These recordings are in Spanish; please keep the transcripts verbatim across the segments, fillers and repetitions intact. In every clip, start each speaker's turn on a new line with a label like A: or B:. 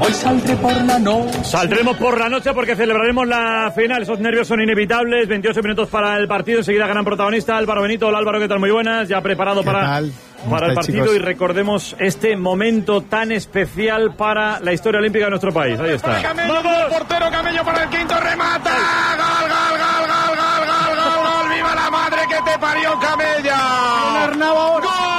A: Hoy saldré por la noche.
B: Saldremos por la noche porque celebraremos la final. Esos nervios son inevitables. veintiocho minutos para el partido. Enseguida gran protagonista Álvaro Benito. Hola Álvaro, ¿qué tal? Muy buenas. Ya preparado para, para el partido, chicos? Y recordemos este momento tan especial para la historia olímpica de nuestro país. Ahí está.
C: Camello, ¡vamos! Portero Camello para el quinto, remata. Gol, gol, gol, gol, gol, gol, gol, gol. ¡Viva la madre que te parió, Camella!
D: Arnau ahora.
C: ¡Gol!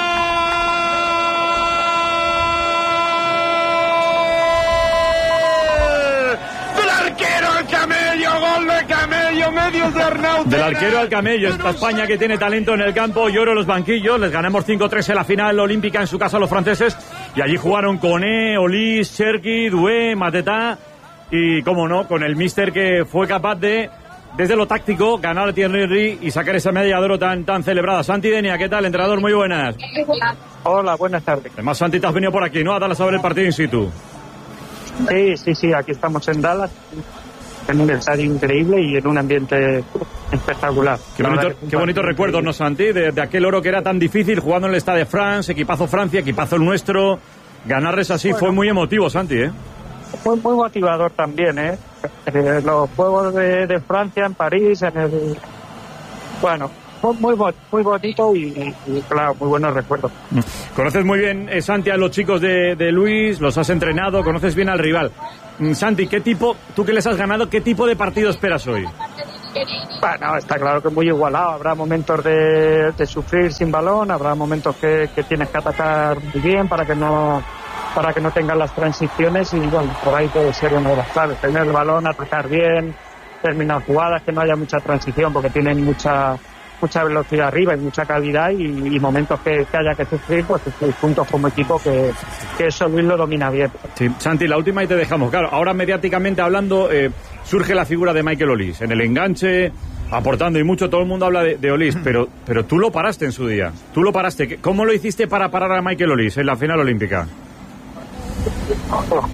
C: Camello, gol de Camello, medios de Arnau.
B: Del arquero al Camello, esta España que tiene talento en el campo y oro en los banquillos. Les ganamos cinco tres en la final olímpica en su casa a los franceses. Y allí jugaron Koné, Olís, Cherki, Doué, Mateta. Y, cómo no, con el míster que fue capaz de, desde lo táctico, ganar a Thierry Henry y sacar esa medalla de oro tan, tan celebrada. Santi Denia, ¿qué tal, entrenador? Muy buenas.
E: Hola, buenas tardes.
B: Además, Santi, te has venido por aquí, ¿no? A darle a saber el partido in situ.
E: Sí, sí, sí, aquí estamos en Dallas, en un estadio increíble y en un ambiente espectacular.
B: Qué bonito, qué bonitos recuerdos, ¿no, Santi? De, de aquel oro que era tan difícil, jugando en el Stade de France, equipazo Francia, equipazo el nuestro. Ganarles así bueno, fue muy emotivo, Santi, ¿eh?
E: Fue muy motivador también, ¿eh? eh los Juegos de, de Francia en París, en el... Bueno, fue muy, muy bonito y, y, claro, muy buenos recuerdos.
B: Conoces muy bien, eh, Santi, a los chicos de, de Luis, los has entrenado, conoces bien al rival. Santi, ¿qué tipo, tú que les has ganado, qué tipo de partido esperas hoy?
E: Bueno, está claro que es muy igualado. Habrá momentos de, de sufrir sin balón, habrá momentos que, que tienes que atacar muy bien para que no para que no tengan las transiciones y bueno, por ahí puede ser una de las claves. Tener el balón, atacar bien, terminar jugadas, que no haya mucha transición porque tienen mucha mucha velocidad arriba y mucha calidad y, y momentos que, que haya que sufrir, pues juntos como equipo que, que eso Luis lo domina bien.
B: Sí, Santi, la última y te dejamos. Claro, ahora mediáticamente hablando eh, surge la figura de Michael Olís en el enganche, aportando y mucho, todo el mundo habla de, de Olís, pero, pero tú lo paraste en su día, tú lo paraste. ¿Cómo lo hiciste para parar a Michael Olís en la final olímpica?